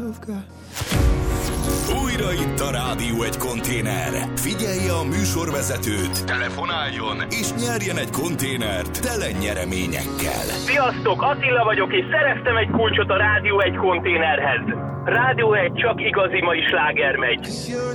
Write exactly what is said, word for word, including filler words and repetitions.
you've got. Újra itt a Rádió egy konténer. Figyelje a műsorvezetőt, telefonáljon és nyerjen egy konténert tele nyereményekkel. Sziasztok, Attila vagyok, és szereztem egy kulcsot a Rádió egy konténerhez. Rádió egy, csak igazi mai sláger megy.